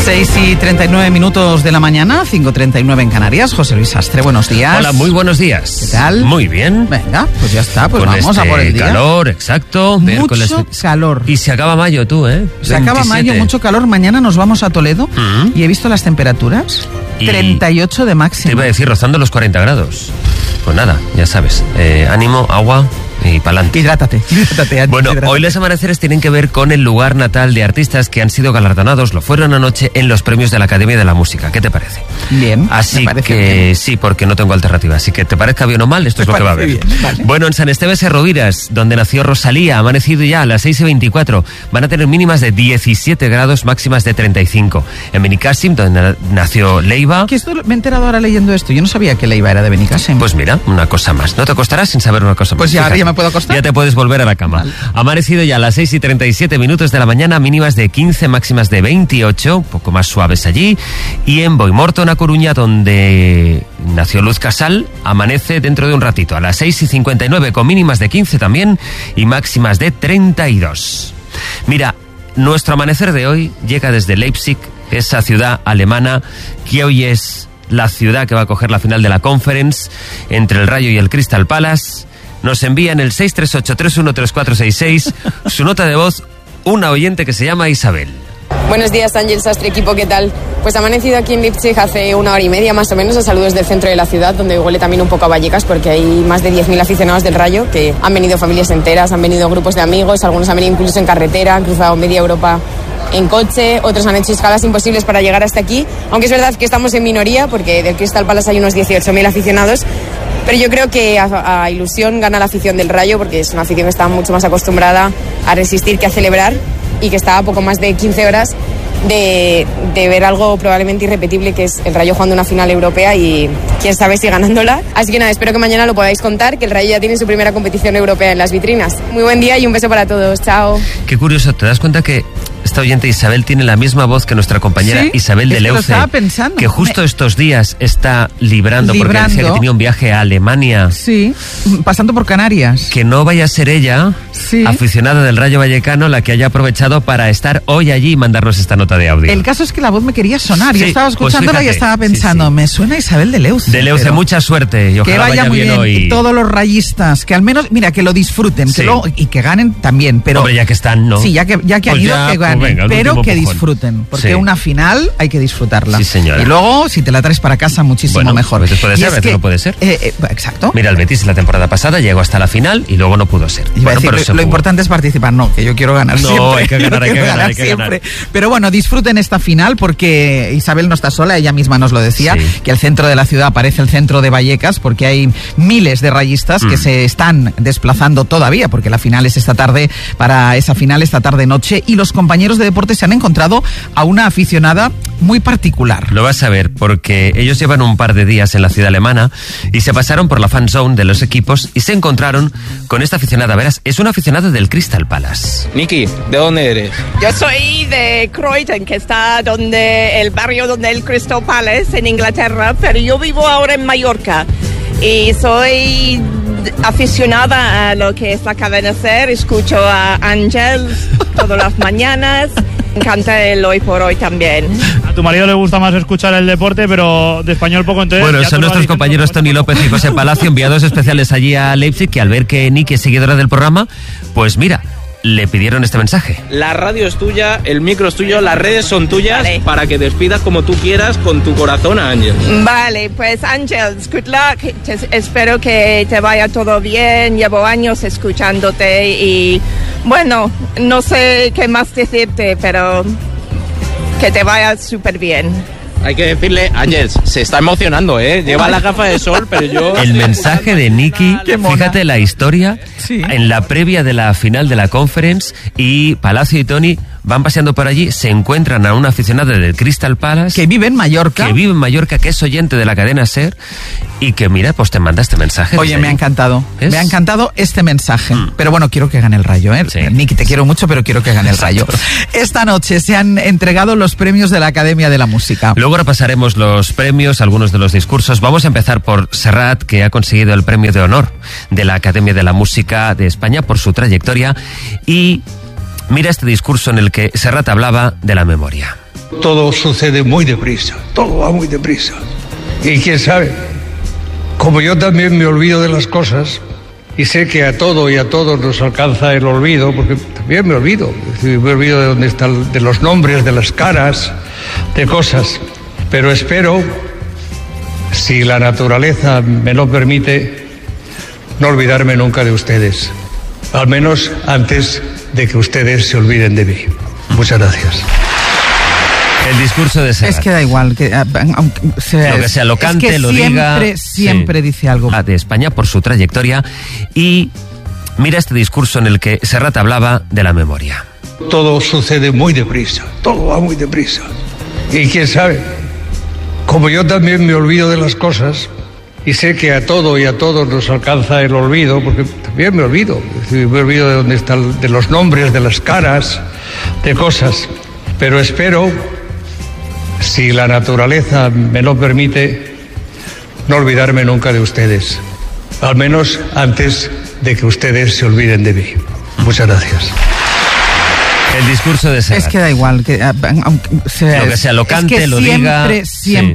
6:39 de la mañana, 5:39 en Canarias. José Luis Sastre, buenos días. Hola, muy buenos días. ¿Qué tal? Muy bien. Venga, pues ya está, pues con vamos a por el día. Calor, exacto. Mucho calor. Y se acaba mayo, tú, ¿eh? Se acaba mayo, mucho calor. Mañana nos vamos a Toledo y he visto las temperaturas. 38 de máxima. Te iba a decir, rozando los 40 grados. Pues nada, ya sabes. Ánimo, agua y pa'lante. Hidrátate. Bueno, hoy los amaneceres tienen que ver con el lugar natal de artistas que han sido galardonados, lo fueron anoche en los premios de la Academia de la Música. ¿Qué te parece? Bien. Así que bien. Sí, porque no tengo alternativa. Así que te parezca bien o mal, esto es lo que va a haber. Bien, vale. Bueno, en San Esteves de Rovira, donde nació Rosalía, ha amanecido ya a las 6:24. Van a tener mínimas de 17 grados, máximas de 35. En Benicàssim, donde nació Leiva. Que esto me he enterado ahora leyendo esto. Yo no sabía que Leiva era de Benicàssim. Pues mira, una cosa más. No te acostarás sin saber una cosa más. Pues ya, Fíjate, ya me puedo acostar. Ya te puedes volver a la cama. Vale. Ha amanecido ya a las 6:37 de la mañana, mínimas de 15, máximas de 28, un poco más suaves allí. Y en Boimorto, en A Coruña, donde nació Luz Casal, amanece dentro de un ratito, a las 6:59, con mínimas de 15 también y máximas de 32. Mira, nuestro amanecer de hoy llega desde Leipzig, esa ciudad alemana que hoy es la ciudad que va a coger la final de la Conference entre el Rayo y el Crystal Palace. Nos envía en el 638313466 su nota de voz una oyente que se llama Isabel. Buenos días, Ángel Sastre, equipo, ¿qué tal? Pues ha amanecido aquí en Leipzig hace 1 hora y media más o menos, a saludos del centro de la ciudad, donde huele también un poco a Vallecas, porque hay más de 10.000 aficionados del Rayo, que han venido familias enteras, han venido grupos de amigos, algunos han venido incluso en carretera, han cruzado media Europa en coche, otros han hecho escalas imposibles para llegar hasta aquí, aunque es verdad que estamos en minoría, porque del Crystal Palace hay unos 18.000 aficionados. Pero yo creo que a ilusión gana la afición del Rayo, porque es una afición que está mucho más acostumbrada a resistir que a celebrar, y que está a poco más de 15 horas de ver algo probablemente irrepetible, que es el Rayo jugando una final europea y quién sabe si ganándola. Así que nada, espero que mañana lo podáis contar, que el Rayo ya tiene su primera competición europea en las vitrinas. Muy buen día y un beso para todos. Chao. Qué curioso, ¿te das cuenta que esta oyente Isabel tiene la misma voz que nuestra compañera Isabel de Leuce, que justo estos días está librando porque decía que tenía un viaje a Alemania? Sí, pasando por Canarias. Que no vaya a ser ella, aficionada del Rayo Vallecano, la que haya aprovechado para estar hoy allí y mandarnos esta nota de audio. El caso es que la voz me quería sonar. Yo estaba escuchándola, pues fíjate, y estaba pensando, me suena Isabel de Leuce. De Leuce, mucha suerte y ojalá que vaya muy bien. hoy. Y todos los rayistas, que al menos, mira, que lo disfruten, y que ganen también. Pero, hombre, ya que están, ¿no? Sí, ya que han ido, que ganen. Venga, pero que disfruten, porque una final hay que disfrutarla. Sí, señora. Y luego, si te la traes para casa, muchísimo mejor. A veces puede ser, a veces no puede ser. Exacto. Mira, el Betis la temporada pasada llegó hasta la final y luego no pudo ser. Pero lo importante es participar, no, que yo quiero ganar siempre. No, hay que ganar siempre. Pero bueno, disfruten esta final, porque Isabel no está sola, ella misma nos lo decía, que el centro de la ciudad parece el centro de Vallecas, porque hay miles de rayistas que se están desplazando todavía, porque la final es esta tarde, para esa final esta tarde-noche, y los compañeros de deporte se han encontrado a una aficionada muy particular. Lo vas a ver, porque ellos llevan un par de días en la ciudad alemana y se pasaron por la fan zone de los equipos y se encontraron con esta aficionada. Verás, es una aficionada del Crystal Palace. Niki, ¿de dónde eres? Yo soy de Croydon, que está donde el barrio donde el Crystal Palace en Inglaterra, pero yo vivo ahora en Mallorca y soy aficionada a lo que es la cadena SER. Escucho a Ángel todas las mañanas. Me encanta el Hoy por Hoy también. A tu marido le gusta más escuchar el deporte, pero de español poco, entonces... Bueno, son nuestros compañeros Tony López y José Palacio, enviados especiales allí a Leipzig, que al ver que Niki es seguidora del programa, pues mira, le pidieron este mensaje. La radio es tuya, el micro es tuyo, las redes son tuyas, para que despidas como tú quieras con tu corazón a Ángel. Vale, pues Ángel, good luck. Espero que te vaya todo bien. Llevo años escuchándote y bueno, no sé qué más decirte, pero que te vaya súper bien. Hay que decirle, Ángel, se está emocionando, ¿eh? Lleva la gafa de sol, pero yo... El mensaje de Niki, fíjate la historia, en la previa de la final de la Conference, y Palacio y Tony van paseando por allí, se encuentran a una aficionada del Crystal Palace... Que vive en Mallorca. Que es oyente de la cadena SER, y que mira, pues te manda este mensaje. Oye, me ha encantado. ¿Es? Me ha encantado este mensaje. Pero bueno, quiero que gane el Rayo, ¿eh? Sí. Niki, te quiero mucho, pero quiero que gane el Rayo. Esta noche se han entregado los premios de la Academia de la Música. Luego repasaremos los premios, algunos de los discursos. Vamos a empezar por Serrat, que ha conseguido el premio de honor de la Academia de la Música de España por su trayectoria. Y mira este discurso en el que Serrat hablaba de la memoria. Todo sucede muy deprisa, todo va muy deprisa. Y quién sabe, como yo también me olvido de las cosas, y sé que a todo y a todos nos alcanza el olvido, porque también me olvido de dónde están, de los nombres, de las caras, de cosas. Pero espero, si la naturaleza me lo permite, no olvidarme nunca de ustedes. Al menos antes de que ustedes se olviden de mí. Muchas gracias. El discurso de Serrat. Es que da igual, que, aunque sea, lo que sea, lo cante, es que lo siempre, diga. Siempre dice algo. De España por su trayectoria. Y mira este discurso en el que Serrat hablaba de la memoria. Todo sucede muy deprisa, todo va muy deprisa. Y quién sabe, como yo también me olvido de las cosas, y sé que a todo y a todos nos alcanza el olvido, porque también me olvido de dónde están, de los nombres, de las caras, de cosas. Pero espero, si la naturaleza me lo permite, no olvidarme nunca de ustedes. Al menos antes de que ustedes se olviden de mí. Muchas gracias. El discurso de Serrat. Es que da igual, que, aunque sea, lo que sea, lo cante, es que lo siempre, diga. Siempre